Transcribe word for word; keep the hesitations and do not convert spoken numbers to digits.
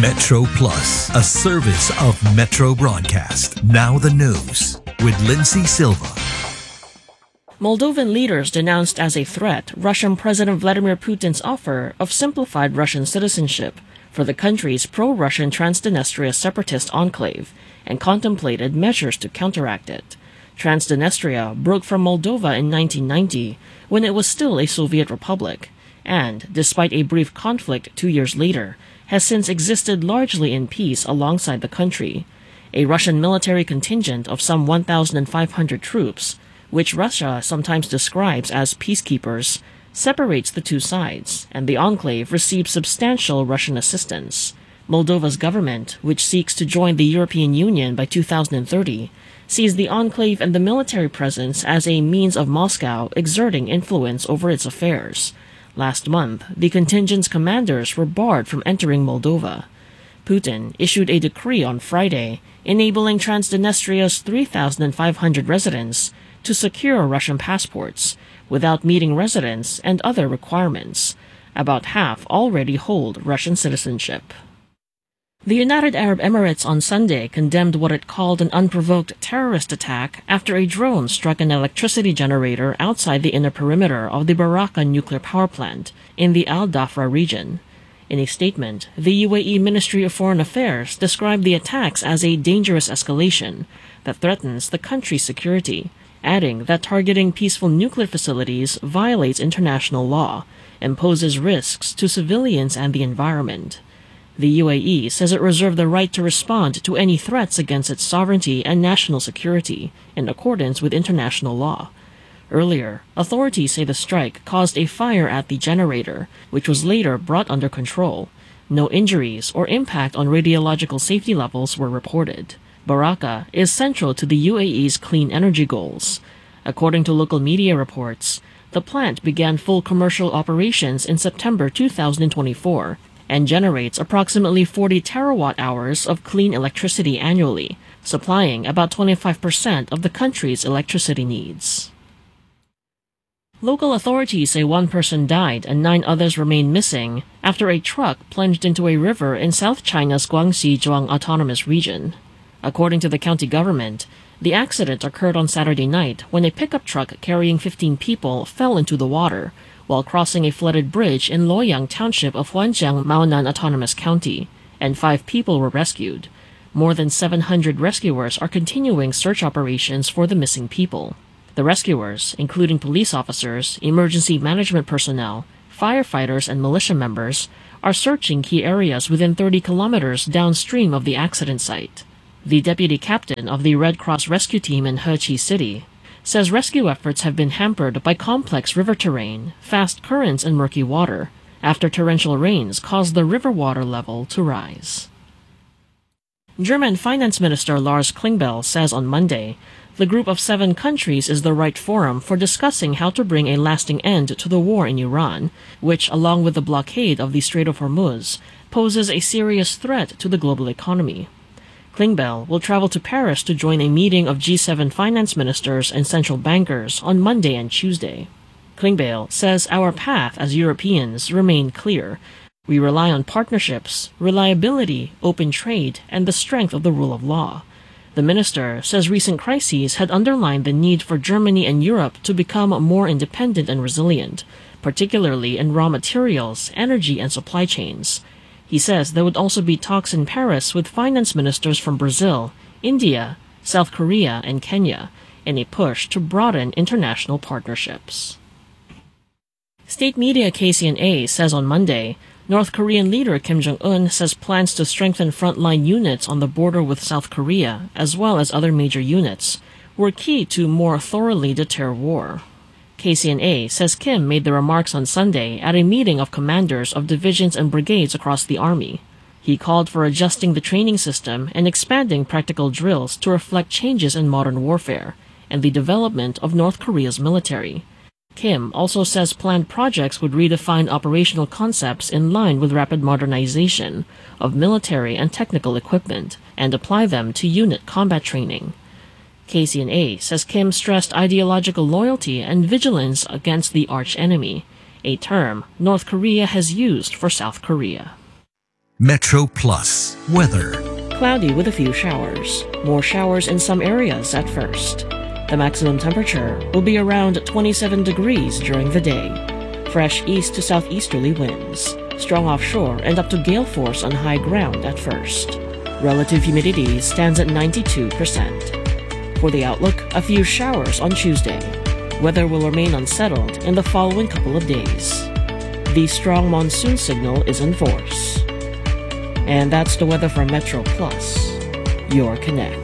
Metro Plus, a service of Metro Broadcast. Now the news with Lindsay Silva. Moldovan leaders denounced as a threat Russian President Vladimir Putin's offer of simplified Russian citizenship for the country's pro-Russian Transnistria separatist enclave and contemplated measures to counteract it. Transnistria broke from Moldova in nineteen ninety when it was still a Soviet republic, and, despite a brief conflict two years later, has since existed largely in peace alongside the country. A Russian military contingent of some one thousand five hundred troops, which Russia sometimes describes as peacekeepers, separates the two sides, and the enclave receives substantial Russian assistance. Moldova's government, which seeks to join the European Union by two thousand thirty, sees the enclave and the military presence as a means of Moscow exerting influence over its affairs. Last month, the contingent's commanders were barred from entering Moldova. Putin issued a decree on Friday enabling Transnistria's three thousand five hundred residents to secure Russian passports without meeting residence and other requirements. About half already hold Russian citizenship. The United Arab Emirates on Sunday condemned what it called an unprovoked terrorist attack after a drone struck an electricity generator outside the inner perimeter of the Barakah nuclear power plant in the Al Dhafra region. In a statement, the U A E Ministry of Foreign Affairs described the attacks as a dangerous escalation that threatens the country's security, adding that targeting peaceful nuclear facilities violates international law and poses risks to civilians and the environment. The U A E says it reserved the right to respond to any threats against its sovereignty and national security in accordance with international law. Earlier, authorities say the strike caused a fire at the generator, which was later brought under control. No injuries or impact on radiological safety levels were reported. Barakah is central to the U A E's clean energy goals. According to local media reports, the plant began full commercial operations in September two thousand twenty-four and generates approximately forty terawatt hours of clean electricity annually, supplying about twenty-five percent of the country's electricity needs. Local authorities say one person died and nine others remain missing after a truck plunged into a river in South China's Guangxi Zhuang Autonomous Region. According to the county government, the accident occurred on Saturday night when a pickup truck carrying fifteen people fell into the water while crossing a flooded bridge in Luoyang Township of Huanjiang Maonan Autonomous County, and five people were rescued. More than seven hundred rescuers are continuing search operations for the missing people. The rescuers, including police officers, emergency management personnel, firefighters, and militia members, are searching key areas within thirty kilometers downstream of the accident site. The deputy captain of the Red Cross rescue team in Hechi City says rescue efforts have been hampered by complex river terrain, fast currents, and murky water after torrential rains caused the river water level to rise. German Finance Minister Lars Klingbeil says on Monday the Group of Seven countries is the right forum for discussing how to bring a lasting end to the war in Iran, which, along with the blockade of the Strait of Hormuz, poses a serious threat to the global economy. Klingbeil will travel to Paris to join a meeting of G seven finance ministers and central bankers on Monday and Tuesday. Klingbeil says our path as Europeans remain clear. We rely on partnerships, reliability, open trade, and the strength of the rule of law. The minister says recent crises had underlined the need for Germany and Europe to become more independent and resilient, particularly in raw materials, energy, and supply chains. He says there would also be talks in Paris with finance ministers from Brazil, India, South Korea, and Kenya in a push to broaden international partnerships. State media K C N A says on Monday, North Korean leader Kim Jong-un says plans to strengthen frontline units on the border with South Korea, as well as other major units, were key to more thoroughly deter war. K C N A says Kim made the remarks on Sunday at a meeting of commanders of divisions and brigades across the army. He called for adjusting the training system and expanding practical drills to reflect changes in modern warfare and the development of North Korea's military. Kim also says planned projects would redefine operational concepts in line with rapid modernization of military and technical equipment and apply them to unit combat training. K C N A says Kim stressed ideological loyalty and vigilance against the arch-enemy, a term North Korea has used for South Korea. Metro Plus weather. Cloudy with a few showers. More showers in some areas at first. The maximum temperature will be around twenty-seven degrees during the day. Fresh east to southeasterly winds. Strong offshore and up to gale force on high ground at first. Relative humidity stands at ninety-two percent. For the outlook, a few showers on Tuesday. Weather will remain unsettled in the following couple of days. The strong monsoon signal is in force. And that's the weather from Metro Plus, your connect.